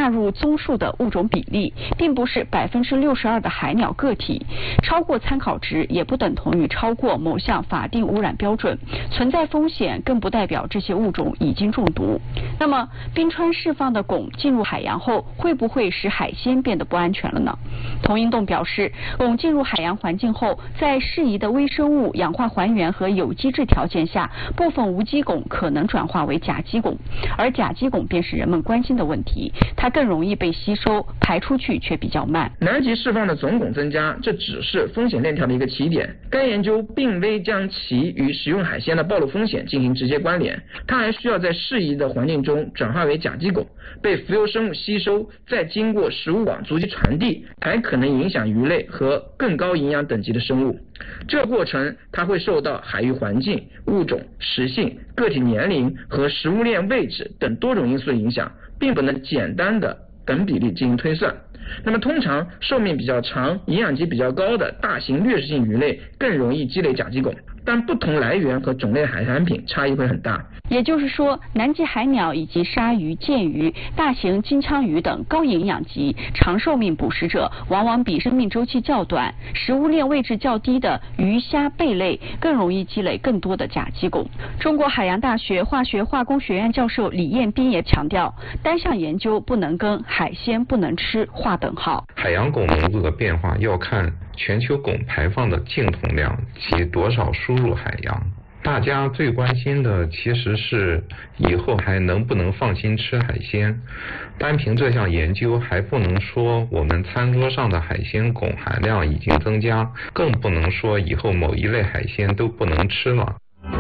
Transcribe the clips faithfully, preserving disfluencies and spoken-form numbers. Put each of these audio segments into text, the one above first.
入综述的物种比例，并不是百分之六十二的海鸟个体，超过参考值也不等同于超过某项法定污染标准，存在风险更不代表这些物种已经中毒。那么，冰川释放的汞进入海洋后，会不会使海鲜变得不安全了呢？童英栋表示，汞进入海洋环境后，在适宜的微生物氧化还原和有机质条件下，部分无机汞可能转化为甲基汞，而甲基汞便是人们关心的问题，它更容易被吸收，排出去却比较慢。 南极释放的总汞增加，这只是风险链条的一个起点。该研究并未将其与食用海鲜的暴露风险进行直接关联，它还需要在适宜的环境中转化为甲基汞，被浮游生物吸收，再经过食物网足迹传递，还可能影响鱼类和更高营养等级的生物。这个过程它会受到海域环境、物种、食性、个体年龄和食物链位置等多种因素的影响，并不能简单的等比例进行推算。那么通常寿命比较长、营养级比较高的大型掠食性鱼类更容易积累甲基汞，但不同来源和种类海产品差异会很大。 也就是说，南极海鸟以及鲨鱼、剑鱼、大型金枪鱼等高营养级、长寿命捕食者，往往比生命周期较短、食物链位置较低的鱼虾贝类更容易积累更多的甲基汞。中国海洋大学化学化工学院教授李彦斌也强调，单项研究不能跟海鲜不能吃划等号。 海洋汞浓度的变化要看全球汞排放的净统量及多少输入海洋。大家最关心的其实是以后还能不能放心吃海鲜。单凭这项研究还不能说我们餐桌上的海鲜汞含量已经增加，更不能说以后某一类海鲜都不能吃了。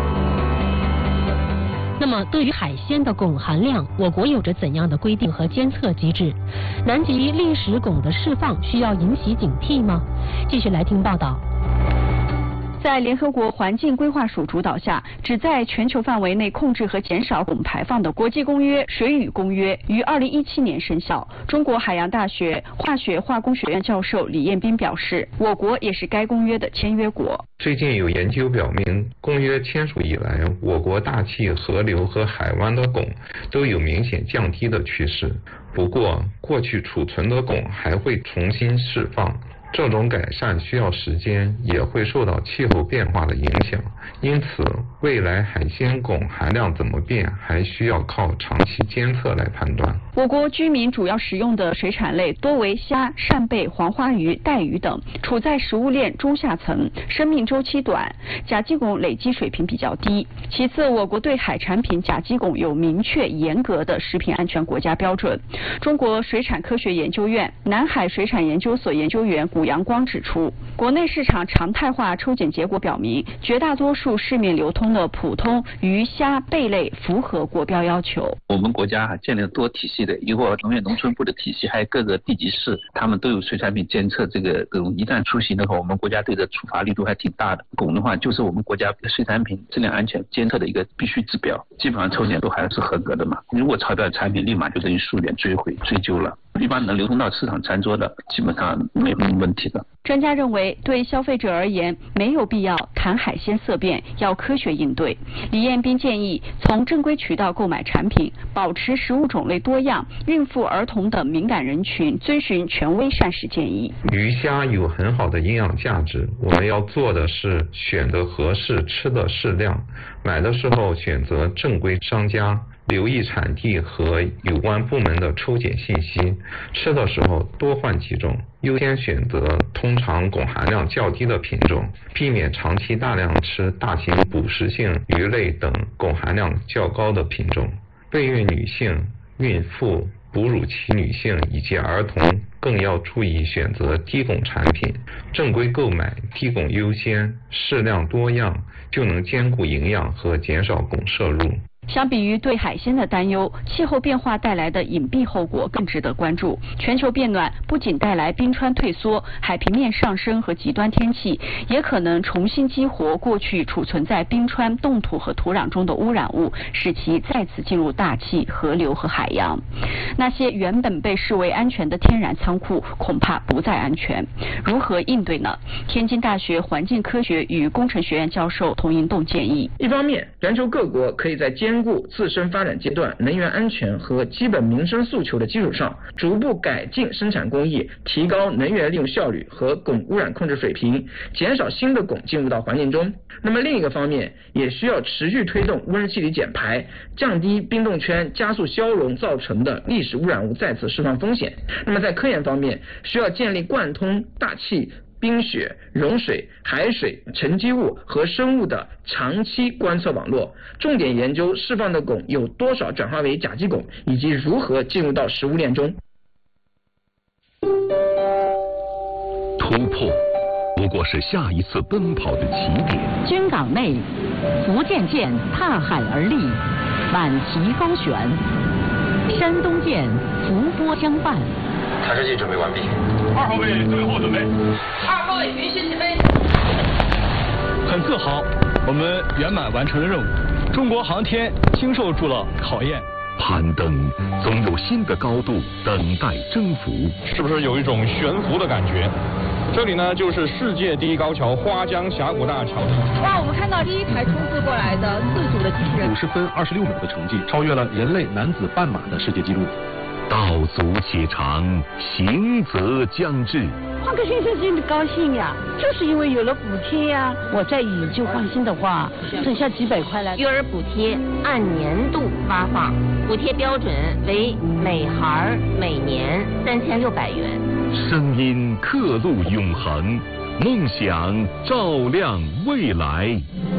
那么对于海鲜的汞含量，我国有着怎样的规定和监测机制？南极砾石汞的释放需要引起警惕吗？继续来听报道。 在联合国环境规划署主导下，旨在全球范围内控制和减少汞排放的国际公约《水与公约》于二零一七年生效。中国海洋大学化学化工学院教授李彦斌表示，我国也是该公约的签约国。 最近有研究表明，公约签署以来，我国大气、河流和海湾的汞都有明显降低的趋势。不过，过去储存的汞还会重新释放。这种改善需要时间，也会受到气候变化的影响，因此未来海鲜汞含量怎么变，还需要靠长期监测来判断。 我国居民主要食用的水产类多为虾、扇贝、黄花鱼、带鱼等，处在食物链中下层，生命周期短，甲基汞累积水平比较低。其次，我国对海产品甲基汞有明确严格的食品安全国家标准。中国水产科学研究院南海水产研究所研究员古阳光指出，国内市场常态化抽检结果表明，绝大多数市面流通的普通鱼虾贝类符合国标要求。 我们国家还建立了多体系的，一个农业农村部的体系，还有各个地级市，他们都有水产品监测。这个这种一旦出行的话，我们国家对的处罚力度还挺大的。汞的话，就是我们国家水产品质量安全监测的一个必须指标，基本上抽检都还是合格的嘛。如果超标的产品，立马就等于溯源追回追究了。一般能流通到市场餐桌的，基本上没有什么问题的。 专家认为，对消费者而言，没有必要谈海鲜色变，要科学应对。李彦斌建议，从正规渠道购买产品，保持食物种类多样，孕妇、儿童等敏感人群遵循权威膳食建议。 鱼虾有很好的营养价值，我们要做的是选择合适，吃的适量，买的时候选择正规商家，留意产地和有关部门的抽检信息，吃的时候多换几种，优先选择通常汞含量较低的品种，避免长期大量吃大型捕食性鱼类等汞含量较高的品种。备孕女性、孕妇、哺乳期女性以及儿童更要注意选择低汞产品，正规购买，低汞优先，适量多样，就能兼顾营养和减少汞摄入。 相比于对海鲜的担忧，气候变化带来的隐蔽后果更值得关注。全球变暖不仅带来冰川退缩、海平面上升和极端天气，也可能重新激活过去储存在冰川、冻土和土壤中的污染物，使其再次进入大气、河流和海洋。那些原本被视为安全的天然仓库，恐怕不再安全。如何应对呢？天津大学环境科学与工程学院教授童英栋建议： 一方面，全球各国可以在监兼顾自身发展阶段能源安全和基本民生诉求的基础上，逐步改进生产工艺，提高能源利用效率和汞污染控制水平，减少新的汞进入到环境中。那么另一个方面，也需要持续推动温室气体减排，降低冰冻圈加速消融造成的历史污染物再次释放风险。那么在科研方面，需要建立贯通大气、冰雪、融水、海水、沉积物和生物的长期观测网络，重点研究释放的汞有多少转化为甲基汞，以及如何进入到食物链中。 突破不过是下一次奔跑的起点。 军港内，福建舰踏海而立，挽旗高悬；山东舰伏波相伴。 探视器准备完毕。 二号位最后准备。 二号位允许起飞。 很自豪，我们圆满完成了任务。中国航天经受住了考验。 攀登总有新的高度等待征服。 是不是有一种悬浮的感觉？这里呢，就是世界第一高桥花江峡谷大桥。 哇，我们看到第一台冲刺过来的自主的机器人， 五十分二十六秒的成绩，超越了人类男子半马的世界纪录。 道阻且长，行则将至。 换个先生真的高兴呀，就是因为有了补贴呀。我再以旧换新的话，省下几百块来。 育儿补贴按年度发放，补贴标准为每孩每年三千六百元。 声音刻录永恒，梦想照亮未来。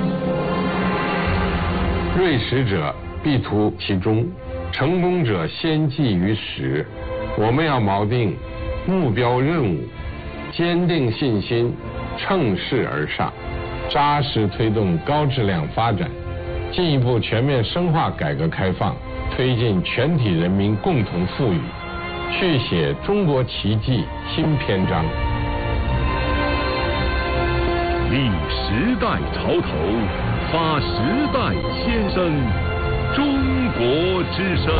锐实者必图其中，成功者先记于始。我们要锚定目标任务，坚定信心，乘势而上，扎实推动高质量发展，进一步全面深化改革开放，推进全体人民共同富裕，续写中国奇迹新篇章。 立时代潮头，发时代先声，中国之声。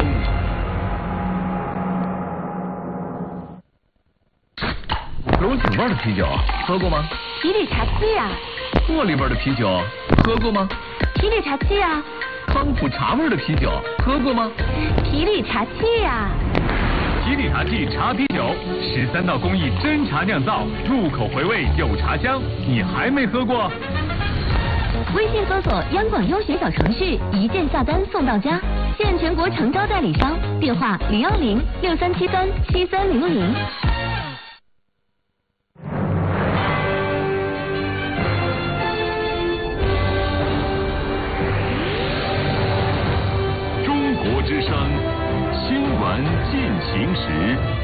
龙井味的啤酒喝过吗？ 皮里茶气呀。 茉莉味的啤酒喝过吗？ 皮里茶气呀。 康普茶味的啤酒喝过吗？ 皮里茶气呀。 皮里茶气茶啤酒，十三道工艺真茶酿造，入口回味有茶香，你还没喝过？ 微信搜索央广优选小程序，一键下单送到家，现全国诚招代理商，电话零二零六三七三七三零零。 中国之声新闻进行时。